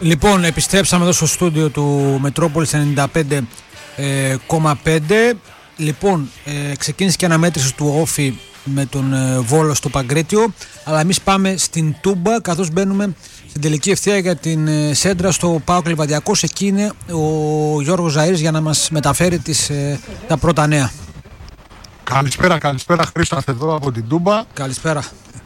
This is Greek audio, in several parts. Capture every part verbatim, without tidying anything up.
Λοιπόν, επιστρέψαμε εδώ στο στούντιο του Μετρόπολης ενενήντα πέντε κόμμα πέντε. Λοιπόν, ε, ξεκίνησε και αναμέτρηση του Όφη με τον ε, Βόλο στο Παγκρίτιο, αλλά εμείς πάμε στην Τούμπα καθώς μπαίνουμε στην τελική ευθεία για την ε, σέντρα στο ΠΑΟΚ Λιβαδιακός. Εκεί είναι ο Γιώργος Ζαΐρης για να μας μεταφέρει τις, ε, τα πρώτα νέα. Καλησπέρα, καλησπέρα Χρήστος εδώ από την Τούμπα. Καλησπέρα.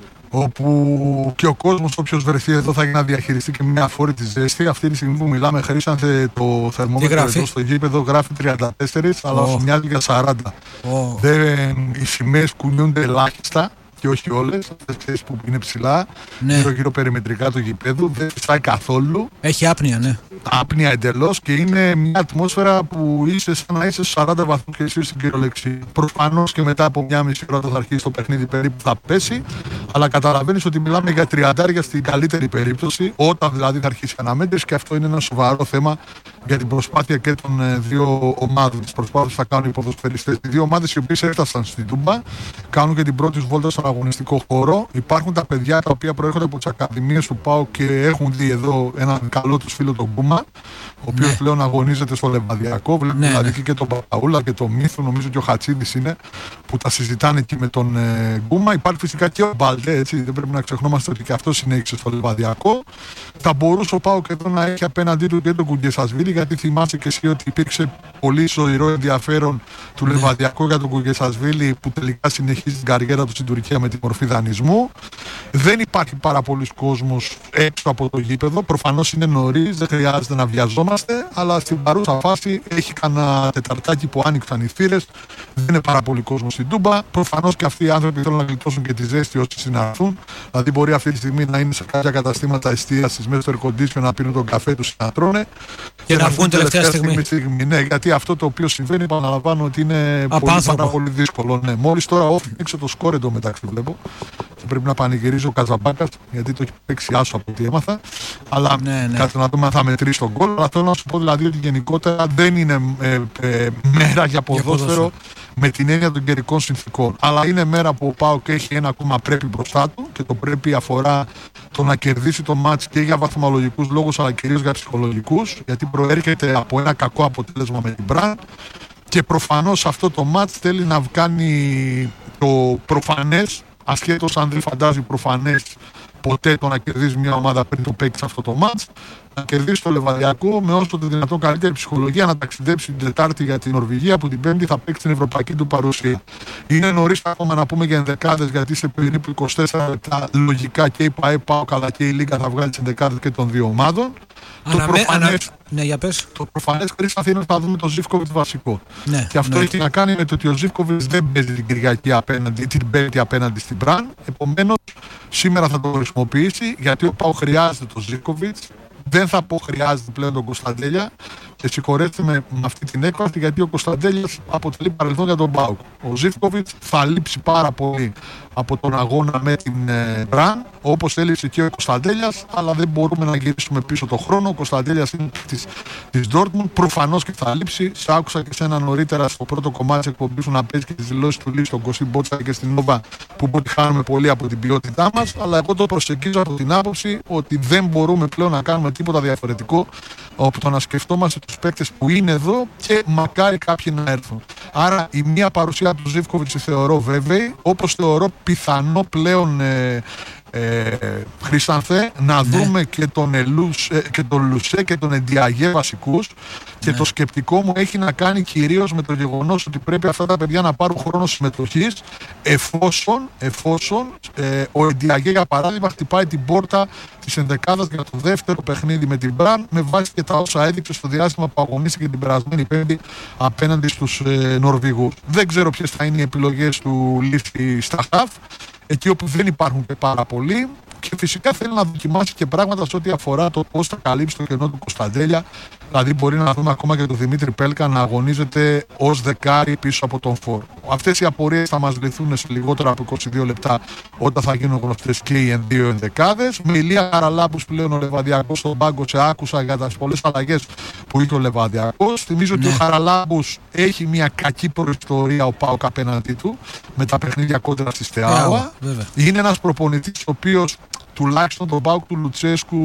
Όπου και ο κόσμος, όποιος βρεθεί εδώ, θα έχει να διαχειριστεί και μια αφόρητη ζέστη. Αυτή τη στιγμή που μιλάμε, Χρήστανθε, το θερμόμετρο εδώ στο γήπεδο γράφει τριάντα τέσσερα, oh. αλλά σου μοιάζει για σαράντα. Oh. Δεν, οι σημαίες κουνιούνται ελάχιστα και όχι όλες. Αυτές ξέρεις που είναι ψηλά, ναι. γύρω γύρω περιμετρικά του γηπέδου. Δεν φυσάει καθόλου. Έχει άπνοια, ναι. Άπνοια εντελώς και είναι μια ατμόσφαιρα που είσαι σαν να είσαι στους σαράντα βαθμούς και εσύ στην κυριολεξία. Προφανώς και μετά από μια μισή ώρα θα αρχίσει το παιχνίδι, περίπου θα πέσει. Αλλά καταλαβαίνεις ότι μιλάμε για τριαντάρια στην καλύτερη περίπτωση, όταν δηλαδή θα αρχίσει η αναμέτρηση, και αυτό είναι ένα σοβαρό θέμα για την προσπάθεια και των ε, δύο ομάδων. Τις προσπάθειες θα κάνουν οι ποδοσφαιριστές. Οι δύο ομάδες οι οποίες έφτασαν στην Τούμπα κάνουν και την πρώτη βόλτα στον αγωνιστικό χώρο. Υπάρχουν τα παιδιά τα οποία προέρχονται από τις ακαδημίες του ΠΑΟΚ και έχουν δει εδώ έναν καλό τους φίλο τον Γκούμα, ο οποίος ναι. πλέον αγωνίζεται στο Λεβαδιακό. Βλέπουμε ναι, δηλαδή ναι. και τον Παπαούλα και τον Μύθο, νομίζω και ο Χατσίδης είναι, που τα συζητάνε εκεί με τον ε, Γκούμα. Υπάρχει φυσικά και ο Μπαλτέ, έτσι, δεν πρέπει να ξεχνόμαστε ότι και αυτό συνέχισε στο Λεβαδιακό. Θα μπορούσε ο ΠΑΟΚ εδώ να έχει απέναντί του και τον Κουγκεσασβίλη, γιατί θυμάσαι και εσύ ότι υπήρξε πολύ ζωηρό ενδιαφέρον του ναι. Λεβαδιακού για τον Κουγκεσασβίλη, που τελικά συνεχίζει την καριέρα του στην Τουρκία με τη μορφή δανεισμού. Δεν υπάρχει πάρα πολλοί κόσμος έξω από το γήπεδο. Προφανώς είναι νωρίς, δεν χρειάζεται να βιαζόμαστε, αλλά στην παρούσα φάση έχει κανένα τεταρτάκι που άνοιξαν οι θύρες. Δεν είναι πάρα πολύ κόσμο στην Τούμπα. Προφανώς και αυτοί οι άνθρωποι θέλουν να γλιτώσουν και τη ζέστη όσοι συναρθούν. Δηλαδή, μπορεί αυτή τη στιγμή να είναι σε κάποια καταστήματα εστίασης μέσα στο air condition να πίνουν τον καφέ τους, να τρώνε και, και να βγουν τελευταία στιγμή. στιγμή. στιγμή. Ναι, γιατί αυτό το οποίο συμβαίνει, επαναλαμβάνω ότι είναι πολύ, πάρα πολύ δύσκολο. Ναι. Μόλις τώρα όφηξε το σκόρ εντωμεταξύ, βλέπω. Και πρέπει να πανηγυρίζει ο Καζαμπάκας, γιατί το έχει παίξει άσο από ό,τι έμαθα. Αλλά ναι, ναι. κάτι να δούμε αν θα μετρήσει τον γκολ. Αλλά θέλω να σου πω δηλαδή ότι γενικότερα δεν είναι ε, ε, μέρα για ποδόσφαιρο με την έννοια των καιρικών συνθήκων. Αλλά είναι μέρα που ο ΠΑΟΚ έχει ένα ακόμα πρέπει μπροστά του, και το πρέπει αφορά το να κερδίσει το μάτς και για βαθμολογικούς λόγους, αλλά κυρίως για ψυχολογικούς, γιατί προέρχεται από ένα κακό αποτέλεσμα με την Μπραν. Και προφανώς αυτό το μάτς θέλει να κάνει το προφανές, ασχέτως αν δεν φαντάζει προφανές ποτέ το να κερδίζει μια ομάδα πριν το παίξει αυτό το μάτς, να κερδίσει το Λεβαδιακό με όσο το δυνατόν καλύτερη ψυχολογία, να ταξιδέψει την Τετάρτη για την Νορβηγία, που την Πέμπτη θα παίξει την ευρωπαϊκή του παρουσία. Είναι νωρίς ακόμα να πούμε για ενδεκάδες, γιατί σε περίπου είκοσι τέσσερα λεπτά λογικά και η ΠΑΕ, ΠΑΟΚ αλλά και η Λίγκα θα βγάλει τις ενδεκάδες και των δύο ομάδων. Αναμε... Το προφανές, ανα... ναι, για πες. Το προφανές Χρήστα είναι ότι θα δούμε τον Ζίβκοβιτς βασικό. Ναι, και αυτό ναι. έχει να κάνει με το ότι ο Ζίβκοβιτς δεν παίζει την Κυριακή απέναντι, την Πέμπτη απέναντι στην Μπραν. Επομένως, σήμερα θα το χρησιμοποιήσει, γιατί ο ΠΑΟΚ χρειάζεται τον Ζίβκοβιτς. Δεν θα πω χρειάζεται πλέον τον Κωνσταντέλια. Και συγχωρέστε με με αυτή την έκφραση, γιατί ο Κωνσταντέλιας αποτελεί παρελθόν για τον ΠΑΟΚ. Ο Ζίβκοβιτς θα λείψει πάρα πολύ από τον αγώνα με την Μπραν, όπως έλειψε και ο Κωνσταντέλιας, αλλά δεν μπορούμε να γυρίσουμε πίσω το χρόνο. Ο Κωνσταντέλιας είναι της, της Dortmund, προφανώς και θα λείψει. Σ' άκουσα και σένα νωρίτερα στο πρώτο κομμάτι της εκπομπής σου να παίζει και τις δηλώσεις του Λί στον Κωστή Μπότσα και στην Νόβα, που αποτυχάνουμε πολύ από την ποιότητά μας. Αλλά εγώ το προσεγγίζω από την άποψη ότι δεν μπορούμε πλέον να κάνουμε τίποτα διαφορετικό από το να σκεφτόμαστε τους παίκτες που είναι εδώ και μακάρι κάποιοι να έρθουν. Άρα η μία παρουσία του Ζίβκοβιτς θεωρώ βέβαιη, όπως θεωρώ πιθανό πλέον ε, ε, Χρυσανθέ να ναι. δούμε και τον, Ελούς, ε, και τον Λουσέ και τον Εντιαγέ βασικούς. Και ναι. το σκεπτικό μου έχει να κάνει κυρίως με το γεγονός ότι πρέπει αυτά τα παιδιά να πάρουν χρόνο συμμετοχής, εφόσον, εφόσον ε, ο Εντιαγέ για παράδειγμα χτυπάει την πόρτα της ενδεκάδας για το δεύτερο παιχνίδι με την Μπραν, με βάση και τα όσα έδειξε στο διάστημα που αγωνίστηκε την περασμένη Πέμπτη απέναντι στους ε, Νορβηγούς. Δεν ξέρω ποιες θα είναι οι επιλογές του Λίφτη στα χαφ, εκεί όπου δεν υπάρχουν και πάρα πολλοί. Και φυσικά θέλει να δοκιμάσει και πράγματα σε ό,τι αφορά το πώς θα καλύψει το κενό του Κωνσταντέλια. Δηλαδή, μπορεί να δούμε ακόμα και τον Δημήτρη Πέλκα να αγωνίζεται ως δεκάρι πίσω από τον Φορ. Αυτές οι απορίες θα μας λυθούν σε λιγότερα από είκοσι δύο λεπτά, όταν θα γίνουν γνωστές και οι δύο ενδεκάδες. Με Ηλία Χαραλάμπους πλέον ο Λεβαδιακός στον πάγκο, σε άκουσα για τις πολλές αλλαγές που είχε ο Λεβαδιακός. Θυμίζω ναι. ότι ο Χαραλάμπους έχει μια κακή προϊστορία ο ΠΑΟΚ απέναντί του με τα παιχνίδια κόντρα στη Στεάουα. Είναι ένας προπονητής ο οποίος τουλάχιστον τον ΠΑΟΚ του Λουτσέσκου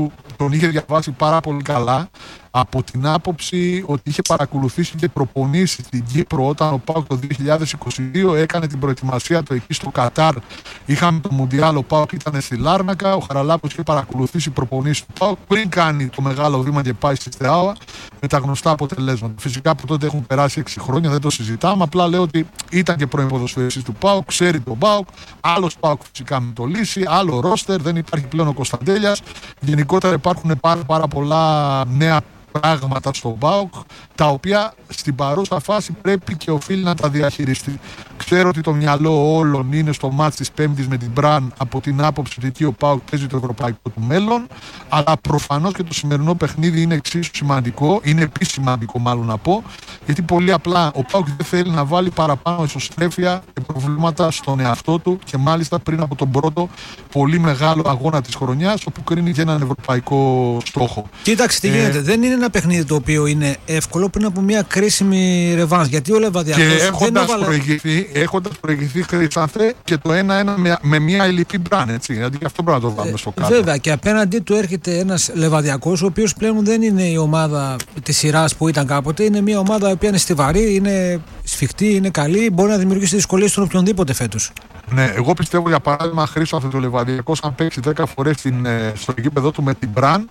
τον είχε διαβάσει πάρα πολύ καλά από την άποψη ότι είχε παρακολουθήσει και προπονήσει στην Κύπρο όταν ο ΠΑΟΚ το δύο χιλιάδες είκοσι δύο έκανε την προετοιμασία του εκεί στο Κατάρ. Είχαμε το Μουντιάλ, ο ΠΑΟΚ ήταν στη Λάρνακα, ο Χαραλάπος είχε παρακολουθήσει προπονήσει του ΠΑΟΚ πριν κάνει το μεγάλο βήμα και πάει στη Στεάουα με τα γνωστά αποτελέσματα. Φυσικά από τότε έχουν περάσει έξι χρόνια, δεν το συζητάμε. Απλά λέω ότι ήταν και πρώην ποδοσφαιριστής του ΠΑΟΚ, ξέρει τον ΠΑΟΚ. Άλλο ΠΑΟΚ φυσικά με το Λύση, άλλο ρόστερ, δεν υπάρχει πλέον ο Κωνσταντέλιας. Γενικότερα υπάρχουν πάρα, πάρα πολλά νέα πράγματα στον ΠΑΟΚ, τα οποία στην παρούσα φάση πρέπει και οφείλει να τα διαχειριστεί. Ξέρω ότι το μυαλό όλων είναι στο μάτς της Πέμπτης με την Μπραν από την άποψη ότι εκεί ο ΠΑΟΚ παίζει το ευρωπαϊκό του μέλλον, αλλά προφανώς και το σημερινό παιχνίδι είναι εξίσου σημαντικό, είναι επίσης σημαντικό μάλλον να πω, γιατί πολύ απλά ο ΠΑΟΚ δεν θέλει να βάλει παραπάνω ισοστρέφεια και προβλήματα στον εαυτό του και μάλιστα πριν από τον πρώτο πολύ μεγάλο αγώνα της χρονιάς, όπου κρίνει και έναν ευρωπαϊκό στόχο. Κοίταξε τι γίνεται, ε... δεν είναι ένα παιχνίδι το οποίο είναι εύκολο πριν από μια κρίσιμη ρεβάνς. Γιατί ο Λεβαδιακός και έχοντας έβαλε... προηγηθεί, έχοντας προηγηθεί Χρυσάνθε και το ένα ένα με, με μια ελλειπή Μπραν, έτσι. Δηλαδή και αυτό πρέπει να το βάλουμε ε, στο κάτω. Βέβαια, και απέναντί του έρχεται ένας Λεβαδιακός, ο οποίος πλέον δεν είναι η ομάδα της σειράς που ήταν κάποτε. Είναι μια ομάδα η οποία είναι στιβαρή, είναι σφιχτή, είναι καλή. Μπορεί να δημιουργήσει δυσκολίες στον οποιονδήποτε φέτος. Ναι, εγώ πιστεύω για παράδειγμα Χρήστο αυτό το Λεβαδιακός, αν παίξει δέκα φορές στο γήπεδο του με την Μπραν,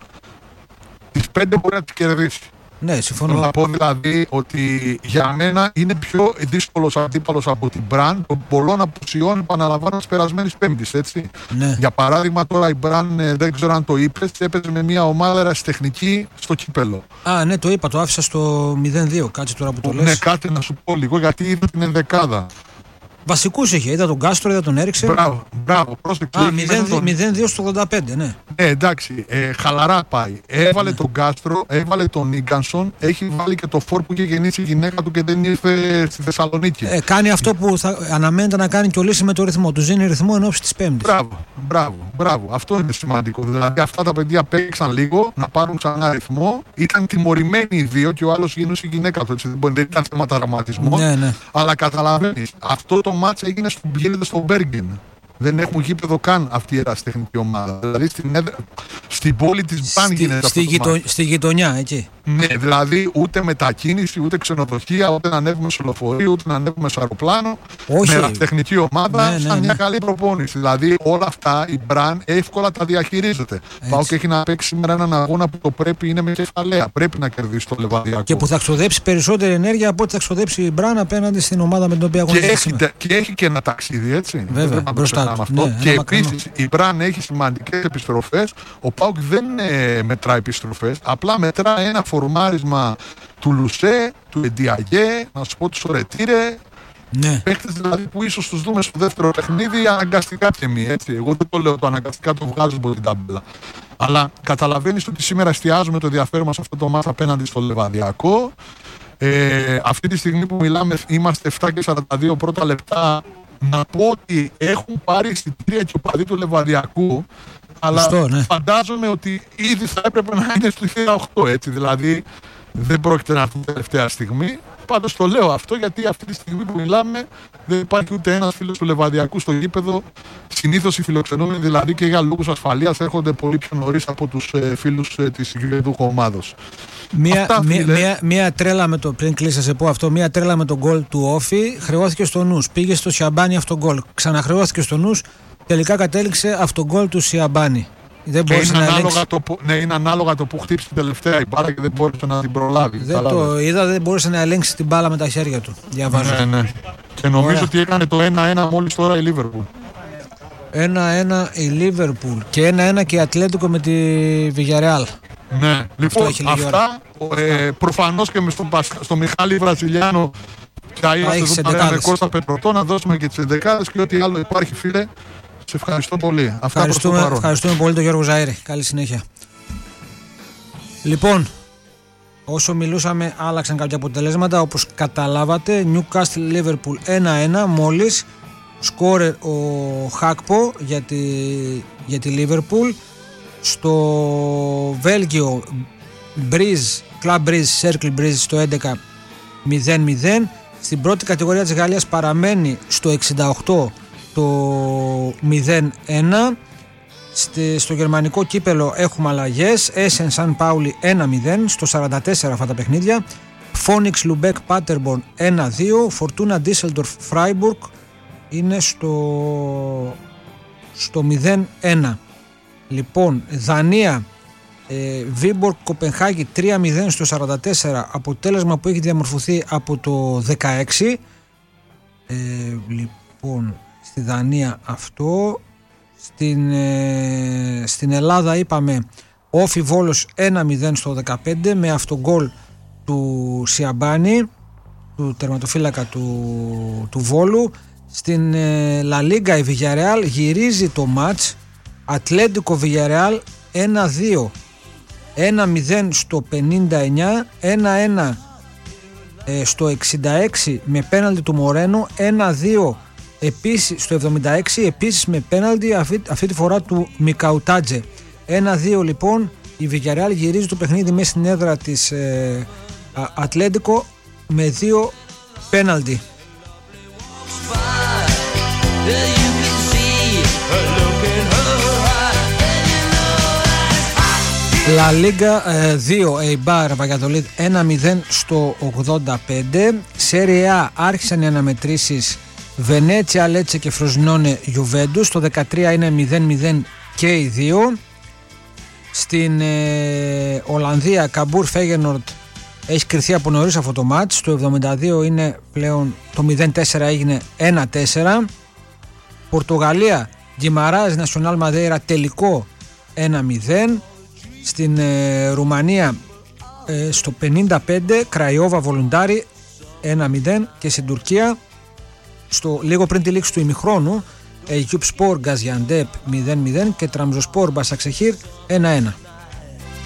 τις πέντε μπορεί να τις κερδίσει. Ναι, συμφωνώ. Θέλω να πω δηλαδή ότι για μένα είναι πιο δύσκολος αντίπαλος από την Μπραν των πολλών απουσιών, επαναλαμβάνω, της περασμένης Πέμπτης, έτσι. Ναι. Για παράδειγμα, τώρα η Μπραν, δεν ξέρω αν το είπες, έπαιζε με μια ομάδα ερασιτεχνική στο κύπελο. Α, ναι, το είπα, το άφησα στο μηδέν δύο, κάτσε τώρα που το λες. Ναι, κάτι να σου πω λίγο, γιατί είδα την ενδεκάδα. Βασικούς είχε, είδα τον Κάστρο, είδα τον Έριξε. Μπράβο, μπράβο, πρόσεξε. Α, μηδέν δύο στο ογδόντα πέντε, ναι. Ναι, εντάξει, ε, χαλαρά πάει. Έβαλε ναι. τον Κάστρο, έβαλε τον Νίγκανσον, έχει βάλει και το φόρ που είχε γεννήσει η γυναίκα του και δεν ήρθε στη Θεσσαλονίκη. Ε, κάνει αυτό που θα αναμένεται να κάνει και ο Λύση με το ρυθμό. Του δίνει ρυθμό εν ώψη της Πέμπτης. Μπράβο, μπράβο, μπράβο. Αυτό είναι σημαντικό. Δηλαδή αυτά τα παιδιά παίξαν λίγο, να πάρουν ξανά ρυθμό. Ήταν τιμωρημένοι οι δύο και ο άλλος γεννούσε η γυναίκα του. Έτσι. Δεν ήταν θέμα τραυματισμού. Ναι, ναι. Αλλά καταλαβαίνει, αυτό το μάτς έγινε στον Πιέλντε στο Μπέργκεν. Δεν έχουν γήπεδο καν αυτή η ερασιτεχνική ομάδα. Δηλαδή στην, έδρα... στην πόλη της Μπραν γίνεται στη, αυτό γειτο... στη γειτονιά, εκεί. Ναι, δηλαδή ούτε μετακίνηση, ούτε ξενοδοχεία, ούτε να ανέβουμε σε λεωφορείο, ούτε να ανέβουμε σε αεροπλάνο. Όχι. Με ερασιτεχνική ομάδα, ναι, ναι, σαν ναι. μια καλή προπόνηση. Δηλαδή όλα αυτά η Μπραν εύκολα τα διαχειρίζεται. Πάω και έχει να παίξει σήμερα έναν αγώνα που το πρέπει είναι με κεφαλαία. Πρέπει να κερδίσει το Λεβαδιακό. Και που θα ξοδέψει περισσότερη ενέργεια από ό,τι θα ξοδέψει η Μπραν απέναντι στην ομάδα με την οποία αγωνίζεται. Και, και έχει και ένα ταξίδι, έτσι. Βέβαια, δεν μπροστά του. Ναι, και επίσης η Μπραν έχει σημαντικές επιστροφές. Ο ΠΑΟΚ δεν ε, μετρά επιστροφές, απλά μετρά ένα φορμάρισμα του Λουσέ, του Εντιαγέ, να σου πω του Σορετήρε. Ναι. Παίχτες δηλαδή που ίσως τους δούμε στο δεύτερο παιχνίδι αναγκαστικά και μη, έτσι. Εγώ δεν το λέω, το αναγκαστικά το βγάζω από την τάμπελα. Αλλά καταλαβαίνεις ότι σήμερα εστιάζουμε το ενδιαφέρον μας αυτό το μάτι απέναντι στο Λεβαδιακό. Ε, αυτή τη στιγμή που μιλάμε είμαστε επτά και σαράντα δύο πρώτα λεπτά. Να πω ότι έχουν πάρει εισιτήρια και οπαδοί του Λεβαδιακού, αλλά Ιστό, ναι. φαντάζομαι ότι ήδη θα έπρεπε να είναι στη θύρα οκτώ, έτσι, δηλαδή δεν πρόκειται να έρθουν τελευταία στιγμή. Πάντως το λέω αυτό γιατί αυτή τη στιγμή που μιλάμε δεν υπάρχει ούτε ένας φίλος του Λεβαδιακού στο γήπεδο. Συνήθως οι φιλοξενούμενοι δηλαδή και για λόγους ασφαλείας έρχονται πολύ πιο νωρίς από τους ε, φίλους ε, της συγκεκριτούχου ομάδος. Μία, Αυτά, μία, μία, μία τρέλα με το, πριν κλείσει, σε πω αυτό, μία τρέλα με τον γκολ του Όφη χρεώθηκε στο Νους. Πήγε στο Σιαμπάνι αυτό γκολ. Ξαναχρεώθηκε στο Νους. Τελικά κατέληξε αυτό γκολ του Σιαμπάνι. Δεν και είναι, να ανάλογα το, ναι, είναι ανάλογα το που χτύπησε την τελευταία η μπάλα και δεν μπόρεσε να την προλάβει. Δεν το είδα, δεν μπόρεσε να ελέγξει την μπάλα με τα χέρια του. Διαβάζω. Ναι, ναι. Και νομίζω Ωραία. ότι έκανε το ένα ένα μόλις τώρα η Λίβερπουλ. ένα ένα η Λίβερπουλ και ένα ένα και η Ατλέτικο με τη Βιγιαρεάλ. Ναι, λοιπόν αυτά ε, προφανώς και με στον, στο Μιχάλη Βραζιλιάνο θα είμαστε εδώ παρέα με Κώστα Πετρωτό να δώσουμε και τις ενδεκάδες και ό,τι άλλο υπάρχει, φίλε. Σε ευχαριστώ πολύ. Αυτά ευχαριστούμε, προς το ευχαριστούμε πολύ τον Γιώργο Ζαΐρη. Καλή συνέχεια. Λοιπόν, όσο μιλούσαμε άλλαξαν κάποια αποτελέσματα, όπως καταλάβατε. Newcastle Liverpool ένα ένα μόλις. Σκόρερ ο Χάκπο για τη, για τη Liverpool. Στο Βέλγιο Breeze, Club Breeze, Circle Breeze στο έντεκα μηδέν μηδέν. Στην πρώτη κατηγορία της Γαλλίας παραμένει στο εξήντα οκτώ το μηδέν ένα. Στη, στο γερμανικό κύπελο έχουμε αλλαγές. Essen Σαν Πάουλι ένα μηδέν στο σαράντα τέσσερα αυτά τα παιχνίδια. Φόνιξ Λουμπέκ Πάτερμπορν ένα δύο. Φορτούνα Ντίσελντορφ Φράιμπουργκ είναι στο, στο μηδέν ένα. Λοιπόν, Δανία ε, Βίμπορκ Κοπενχάγη τρία μηδέν στο σαράντα τέσσερα, αποτέλεσμα που έχει διαμορφωθεί από το δεκαέξι. ε, Λοιπόν, στη Δανία αυτό. Στην, ε, στην Ελλάδα είπαμε Όφι Βόλος ένα μηδέν στο δεκαπέντε με αυτογκόλ του Σιαμπάνη, του τερματοφύλακα του, του Βόλου. Στην ε, Λα Λίγκα η Villarreal γυρίζει το μάτς. Ατλέντικο Villarreal ένα δύο, ένα μηδέν στο πενήντα εννιά, ένα ένα ε, στο εξήντα έξι με πέναλτι του Μορένο, ένα δύο επίσης στο εβδομήντα έξι, επίσης με πέναλτι αυτή, αυτή τη φορά του Μικαουτάτζε. ένα δύο λοιπόν, η Villarreal γυρίζει το παιχνίδι μέσα στην έδρα της ε, Ατλέντικο με δύο πέναλτι. Λα Λίγκα δύο, Eibar Valladolid ένα μηδέν στο ογδόντα πέντε. Serie A άρχισαν οι αναμετρήσεις. Βενέτσια, Λέτσε και Φροζινόνε Γιουβέντους. Το δεκατρία είναι μηδέν μηδέν και οι δύο. Στην ε, Ολλανδία Καμπούρ Φέγενορντ έχει κρυθεί από νωρίς αυτό το μάτς. Το εβδομήντα δύο είναι πλέον το μηδέν τέσσερα, έγινε ένα τέσσερα. Πορτογαλία Γκιμαράζ Νασιονάλ Μαδέιρα τελικό ένα μηδέν. Στην ε, Ρουμανία ε, στο πενήντα πέντε Κραϊόβα Βολουντάρι ένα μηδέν. Και στην Τουρκία στο, λίγο πριν τη λήξη του ημιχρόνου Γιουπ Σπορ Γκαζιαντέπ μηδέν μηδέν και Τραμζοσπορ Μπασαξεχήρ ένα ένα.